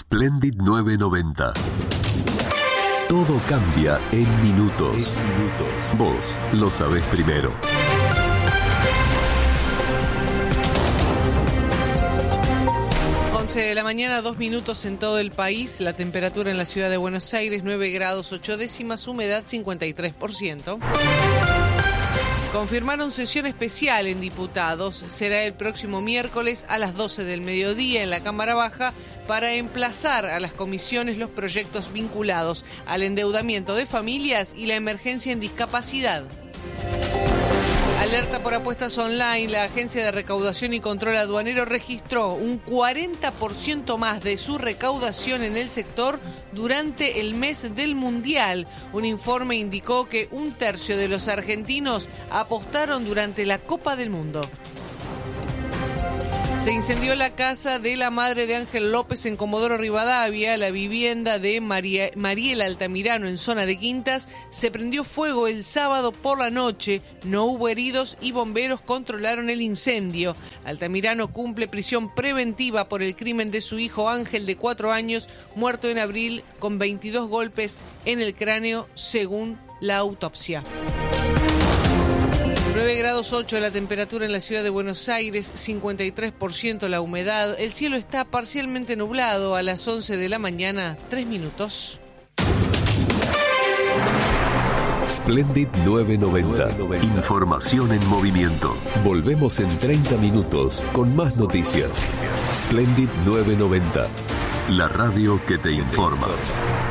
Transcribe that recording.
Splendid 990. Todo cambia en minutos. Vos lo sabés primero. 11 de la mañana, 2 minutos en todo el país. La temperatura en la ciudad de Buenos Aires, 9 grados 8 décimas, humedad 53%. Confirmaron sesión especial en diputados. Será el próximo miércoles a las 12 del mediodía en la Cámara Baja para emplazar a las comisiones los proyectos vinculados al endeudamiento de familias y la emergencia en discapacidad. Alerta por apuestas online. La Agencia de Recaudación y Control Aduanero registró un 40% más de su recaudación en el sector durante el mes del Mundial. Un informe indicó que 1/3 de los argentinos apostaron durante la Copa del Mundo. Se incendió la casa de la madre de Ángel López en Comodoro Rivadavia. La vivienda de Mariela Altamirano en zona de Quintas se prendió fuego el sábado por la noche. No hubo heridos y bomberos controlaron el incendio. Altamirano cumple prisión preventiva por el crimen de su hijo Ángel, de 4 años, muerto en abril con 22 golpes en el cráneo, según la autopsia. 9 grados 8 la temperatura en la ciudad de Buenos Aires, 53% la humedad. El cielo está parcialmente nublado. A las 11 de la mañana, 3 minutos. Splendid 990. Información en movimiento. Volvemos en 30 minutos con más noticias. Splendid 990. La radio que te informa.